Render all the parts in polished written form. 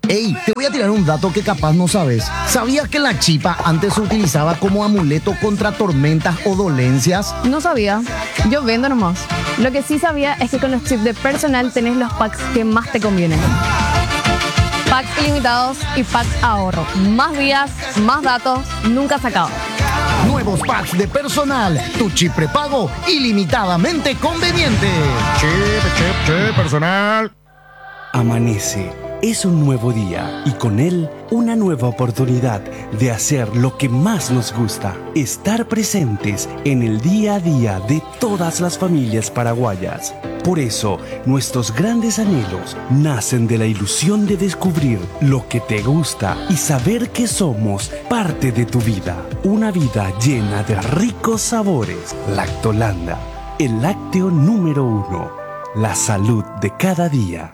Ey, te voy a tirar un dato que capaz no sabes. ¿Sabías que la chipa antes se utilizaba como amuleto contra tormentas o dolencias? No sabía. Yo vendo nomás. Lo que sí sabía es que con los chips de Personal tenés los packs que más te convienen. Packs ilimitados y packs ahorro. Más días, más datos, nunca se acaba. Nuevos packs de Personal. Tu chip prepago ilimitadamente conveniente. Chip, Personal. Amanece. Es un nuevo día y con él una nueva oportunidad de hacer lo que más nos gusta, estar presentes en el día a día de todas las familias paraguayas. Por eso, nuestros grandes anhelos nacen de la ilusión de descubrir lo que te gusta y saber que somos parte de tu vida. Una vida llena de ricos sabores. Lactolanda, el lácteo número 1. La salud de cada día.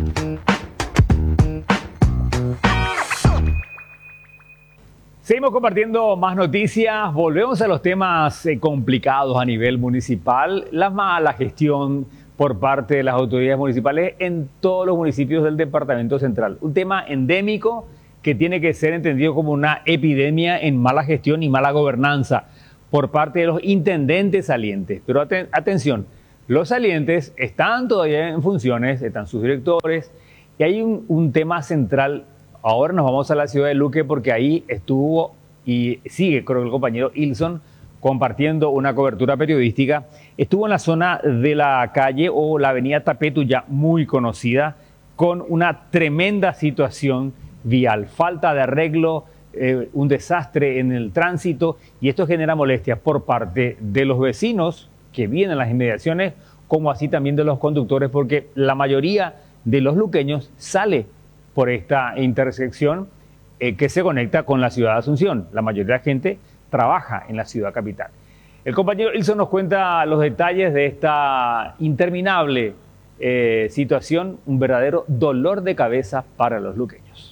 Seguimos compartiendo más noticias, volvemos a los temas complicados a nivel municipal, la mala gestión por parte de las autoridades municipales en todos los municipios del departamento central. Un tema endémico que tiene que ser entendido como una epidemia en mala gestión y mala gobernanza por parte de los intendentes salientes. Pero atención, los salientes están todavía en funciones, están sus directores y hay un tema central. Ahora nos vamos a la ciudad de Luque porque ahí estuvo y sigue con el compañero Ilson compartiendo una cobertura periodística. Estuvo en la zona de la calle o la avenida Tapetu, ya muy conocida, con una tremenda situación vial, falta de arreglo, un desastre en el tránsito y esto genera molestias por parte de los vecinos que viven en las inmediaciones, como así también de los conductores, porque la mayoría de los luqueños sale por esta intersección que se conecta con la ciudad de Asunción. La mayoría de la gente trabaja en la ciudad capital. El compañero Ilson nos cuenta los detalles de esta interminable situación, un verdadero dolor de cabeza para los luqueños.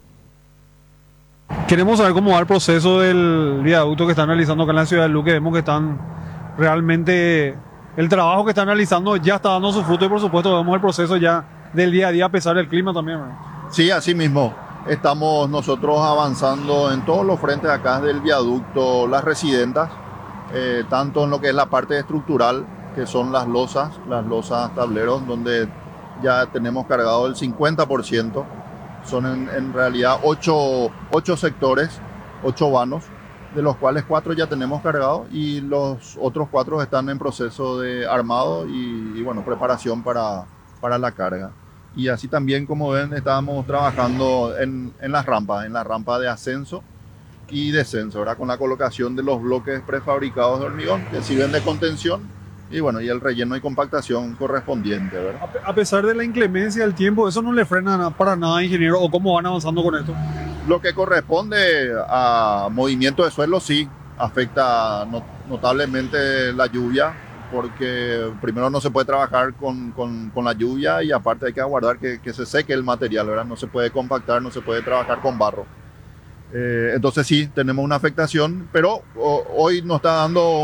Queremos saber cómo va el proceso del viaducto que están realizando acá en la ciudad de Luque. Vemos que están realmente, el trabajo que están realizando ya está dando su fruto y por supuesto vemos el proceso ya del día a día a pesar del clima también, ¿verdad? Sí, así mismo. Estamos nosotros avanzando en todos los frentes acá del viaducto, las residentas, tanto en lo que es la parte estructural, que son las losas tableros, donde ya tenemos cargado el 50%. Son en realidad 8 sectores, 8 vanos, de los cuales 4 ya tenemos cargados y los otros 4 están en proceso de armado y bueno, preparación para la carga. Y así también, como ven, estábamos trabajando en la rampa de ascenso y descenso, ¿verdad? Con la colocación de los bloques prefabricados de hormigón que sirven de contención y bueno, y el relleno y compactación correspondiente, ¿verdad? A pesar de la inclemencia del tiempo, ¿eso no le frena para nada, ingeniero? ¿O cómo van avanzando con esto? Lo que corresponde a movimiento de suelo sí afecta notablemente la lluvia, porque primero no se puede trabajar con la lluvia y aparte hay que aguardar que se seque el material, ¿verdad? No se puede compactar, no se puede trabajar con barro. Entonces sí, tenemos una afectación, pero hoy nos está dando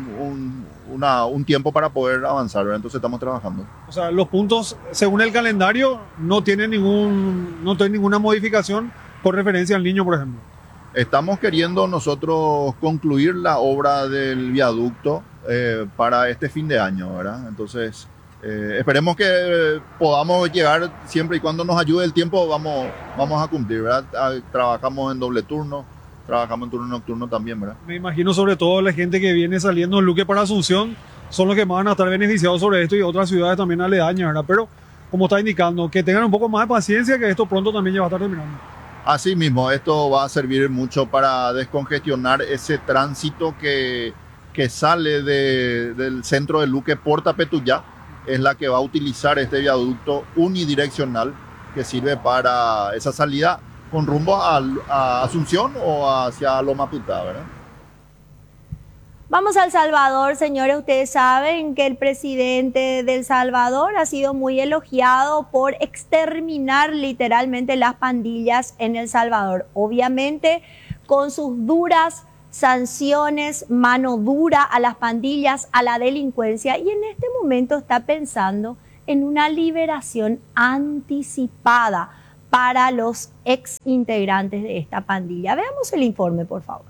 un tiempo para poder avanzar, ¿verdad? Entonces estamos trabajando. O sea, los puntos, según el calendario, no tienen ninguna modificación con referencia al Niño, por ejemplo. Estamos queriendo nosotros concluir la obra del viaducto para este fin de año, ¿verdad? Entonces, esperemos que podamos llegar siempre y cuando nos ayude el tiempo, vamos a cumplir, ¿verdad? Trabajamos en doble turno, trabajamos en turno nocturno también, ¿verdad? Me imagino sobre todo la gente que viene saliendo en Luque para Asunción son los que más van a estar beneficiados sobre esto y otras ciudades también aledañas, ¿verdad? Pero, como está indicando, que tengan un poco más de paciencia, que esto pronto también ya va a estar terminando. Así mismo, esto va a servir mucho para descongestionar ese tránsito que sale del centro de Luque por Tapetuyá. Es la que va a utilizar este viaducto unidireccional que sirve para esa salida con rumbo a Asunción o hacia Loma Putá, ¿verdad? Vamos a El Salvador, señores. Ustedes saben que el presidente de El Salvador ha sido muy elogiado por exterminar literalmente las pandillas en El Salvador. Obviamente, con sus duras sanciones, mano dura a las pandillas, a la delincuencia, y en este momento está pensando en una liberación anticipada para los ex integrantes de esta pandilla. Veamos el informe, por favor.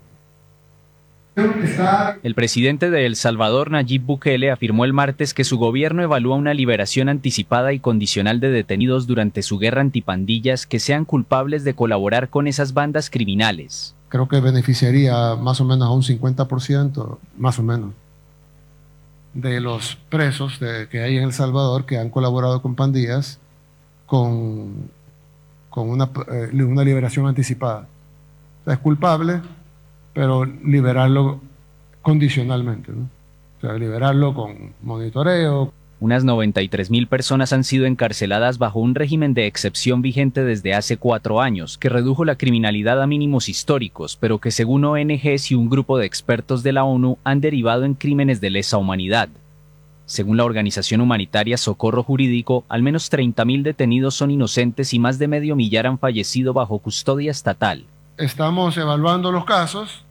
El presidente de El Salvador, Nayib Bukele, afirmó el martes que su gobierno evalúa una liberación anticipada y condicional de detenidos durante su guerra antipandillas que sean culpables de colaborar con esas bandas criminales. Creo que beneficiaría más o menos a un 50%, más o menos, de los presos que hay en El Salvador que han colaborado con pandillas con una liberación anticipada. O sea, es culpable, pero liberarlo condicionalmente, ¿no? O sea, liberarlo con monitoreo. Unas 93.000 personas han sido encarceladas bajo un régimen de excepción vigente desde hace 4 años, que redujo la criminalidad a mínimos históricos, pero que según ONGs y un grupo de expertos de la ONU han derivado en crímenes de lesa humanidad. Según la organización humanitaria Socorro Jurídico, al menos 30.000 detenidos son inocentes y más de medio millar han fallecido bajo custodia estatal. Estamos evaluando los casos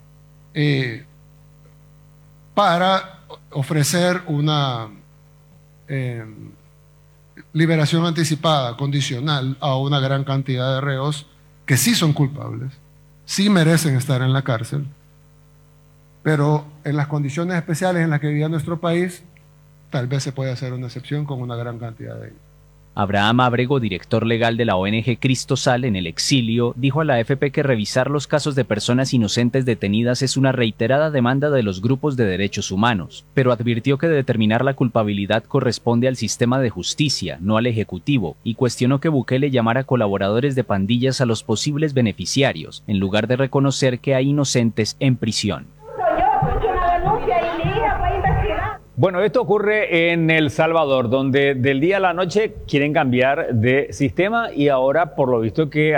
para ofrecer una liberación anticipada, condicional, a una gran cantidad de reos que sí son culpables, sí merecen estar en la cárcel, pero en las condiciones especiales en las que vivía nuestro país, tal vez se puede hacer una excepción con una gran cantidad de ellos. Abraham Abrego, director legal de la ONG Cristo Sal en el exilio, dijo a la AFP que revisar los casos de personas inocentes detenidas es una reiterada demanda de los grupos de derechos humanos, pero advirtió que determinar la culpabilidad corresponde al sistema de justicia, no al Ejecutivo, y cuestionó que Bukele llamara colaboradores de pandillas a los posibles beneficiarios, en lugar de reconocer que hay inocentes en prisión. Bueno, esto ocurre en El Salvador, donde del día a la noche quieren cambiar de sistema y ahora, por lo visto, que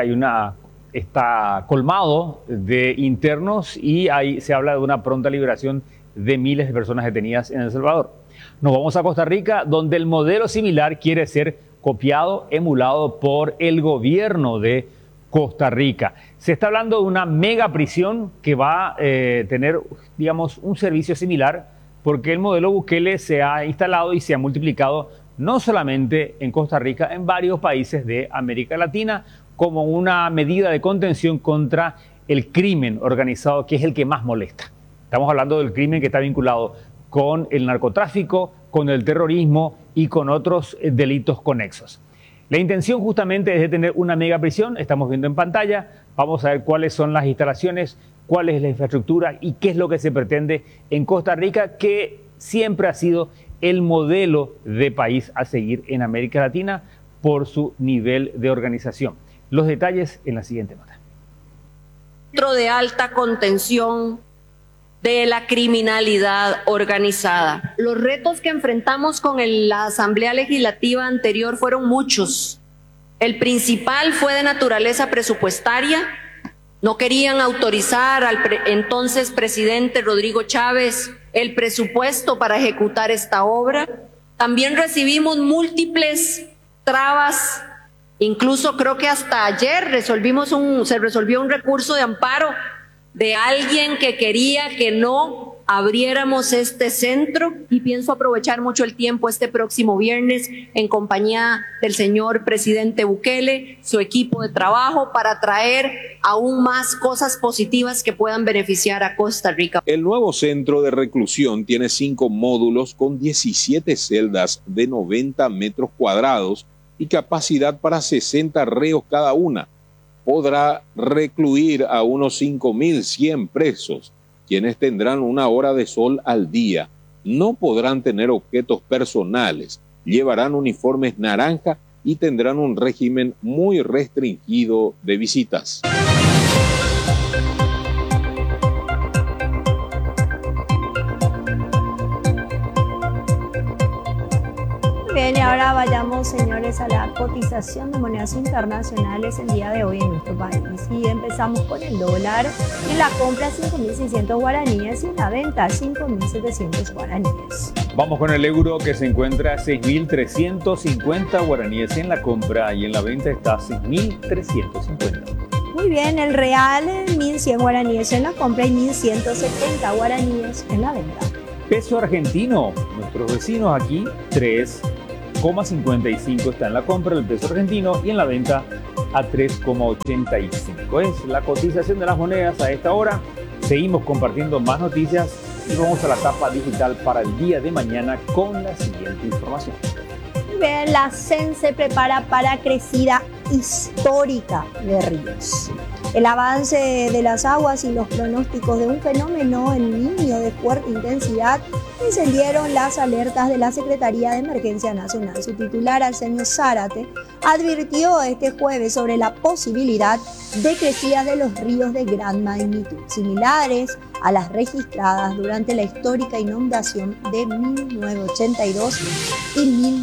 está colmado de internos y ahí se habla de una pronta liberación de miles de personas detenidas en El Salvador. Nos vamos a Costa Rica, donde el modelo similar quiere ser copiado, emulado por el gobierno de Costa Rica. Se está hablando de una mega prisión que va a tener, digamos, un servicio similar, porque el modelo Bukele se ha instalado y se ha multiplicado no solamente en Costa Rica, en varios países de América Latina, como una medida de contención contra el crimen organizado, que es el que más molesta. Estamos hablando del crimen que está vinculado con el narcotráfico, con el terrorismo y con otros delitos conexos. La intención justamente es de tener una mega prisión, estamos viendo en pantalla, vamos a ver cuáles son las instalaciones, cuál es la infraestructura y qué es lo que se pretende en Costa Rica, que siempre ha sido el modelo de país a seguir en América Latina por su nivel de organización. Los detalles en la siguiente nota. Centro de alta contención de la criminalidad organizada. Los retos que enfrentamos con la Asamblea Legislativa anterior fueron muchos. El principal fue de naturaleza presupuestaria. No querían autorizar al entonces presidente Rodrigo Chávez el presupuesto para ejecutar esta obra. También recibimos múltiples trabas, incluso creo que hasta ayer se resolvió un recurso de amparo de alguien que quería que no abriéramos este centro, y pienso aprovechar mucho el tiempo este próximo viernes en compañía del señor presidente Bukele, su equipo de trabajo, para traer aún más cosas positivas que puedan beneficiar a Costa Rica. El nuevo centro de reclusión tiene 5 módulos con 17 celdas de 90 metros cuadrados y capacidad para 60 reos cada una. Podrá recluir a unos 5.100 presos, quienes tendrán 1 hora de sol al día. No podrán tener objetos personales, llevarán uniformes naranja y tendrán un régimen muy restringido de visitas. Bien, y ahora vayamos, señores, a la cotización de monedas internacionales el día de hoy en nuestro país. Y empezamos con el dólar. En la compra 5.600 guaraníes y en la venta 5.700 guaraníes. Vamos con el euro, que se encuentra a 6.350 guaraníes en la compra y en la venta está a 6.350. Muy bien, el real 1.100 guaraníes en la compra y 1.170 guaraníes en la venta. Peso argentino, nuestros vecinos aquí, 3 3,55 está en la compra del peso argentino y en la venta a 3,85. Es la cotización de las monedas a esta hora. Seguimos compartiendo más noticias y vamos a la etapa digital para el día de mañana con la siguiente información. Bien, la CEN se prepara para crecida histórica de ríos. El avance de las aguas y los pronósticos de un fenómeno El Niño de fuerte intensidad encendieron las alertas de la Secretaría de Emergencia Nacional. Su titular, Arsenio Zárate, advirtió este jueves sobre la posibilidad de crecidas de los ríos de gran magnitud, similares a las registradas durante la histórica inundación de 1982 y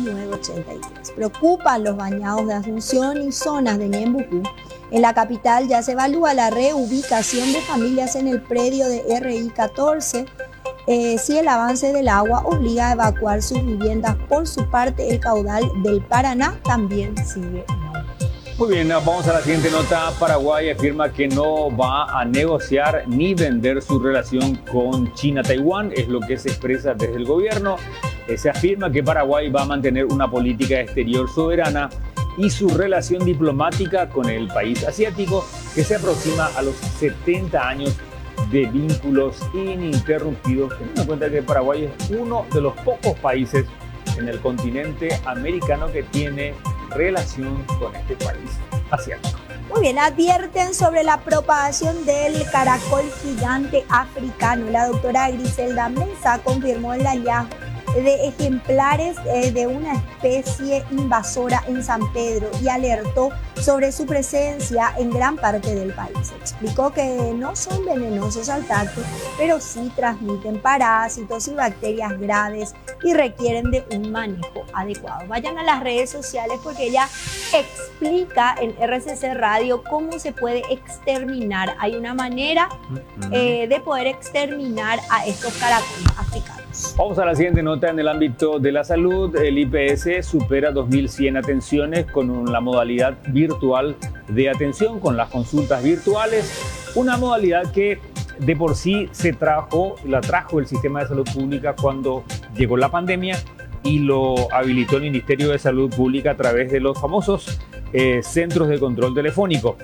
1983. Preocupan los bañados de Asunción y zonas de Ñembucú. En la capital ya se evalúa la reubicación de familias en el predio de RI 14 si el avance del agua obliga a evacuar sus viviendas. Por su parte, el caudal del Paraná también sigue. Muy bien, vamos a la siguiente nota. Paraguay afirma que no va a negociar ni vender su relación con China-Taiwán, es lo que se expresa desde el gobierno. Se afirma que Paraguay va a mantener una política exterior soberana y su relación diplomática con el país asiático, que se aproxima a los 70 años de vínculos ininterrumpidos, teniendo en cuenta que Paraguay es uno de los pocos países en el continente americano que tiene relación con este país asiático. Muy bien, advierten sobre la propagación del caracol gigante africano. La doctora Griselda Mesa confirmó el hallazgo de ejemplares de una especie invasora en San Pedro y alertó sobre su presencia en gran parte del país. Explicó que no son venenosos al tacto, pero sí transmiten parásitos y bacterias graves y requieren de un manejo adecuado. Vayan a las redes sociales porque ella explica en RCC Radio cómo se puede exterminar. Hay una manera de poder exterminar a estos caracoles africanos. Vamos a la siguiente nota en el ámbito de la salud. El IPS supera 2.100 atenciones con la modalidad virtual de atención, con las consultas virtuales, una modalidad que de por sí la trajo el sistema de salud pública cuando llegó la pandemia y lo habilitó el Ministerio de Salud Pública a través de los famosos centros de control telefónico.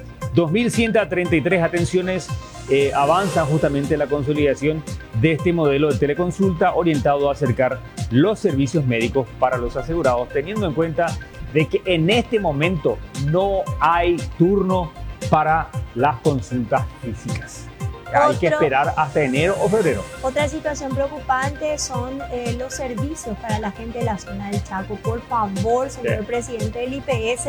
2.133 atenciones avanzan justamente la consolidación de este modelo de teleconsulta orientado a acercar los servicios médicos para los asegurados, teniendo en cuenta de que en este momento no hay turno para las consultas físicas. Hay que esperar hasta enero o febrero. Otra situación preocupante son los servicios para la gente de la zona del Chaco. Por favor, señor presidente del IPS,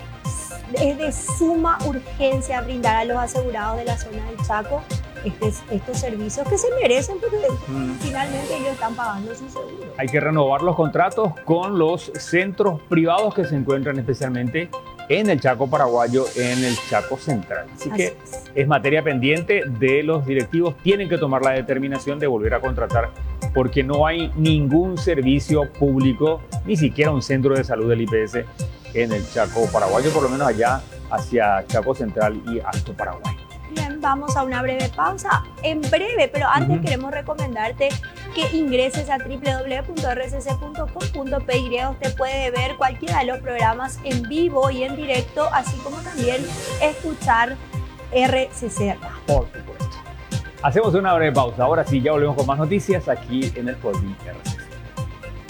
es de suma urgencia brindar a los asegurados de la zona del Chaco estos servicios que se merecen porque finalmente ellos están pagando su seguro. Hay que renovar los contratos con los centros privados que se encuentran especialmente en el Chaco paraguayo, en el Chaco central. Así que es materia pendiente de los directivos. Tienen que tomar la determinación de volver a contratar porque no hay ningún servicio público, ni siquiera un centro de salud del IPS en el Chaco paraguayo, por lo menos allá hacia Chaco central y Alto Paraguay. Bien, vamos a una breve pausa. En breve, pero antes queremos recomendarte que ingreses a www.rcc.com.py. Usted puede ver cualquiera de los programas en vivo y en directo, así como también escuchar RCC. Por supuesto. Hacemos una breve pausa. Ahora sí, ya volvemos con más noticias aquí en el Holding RCC.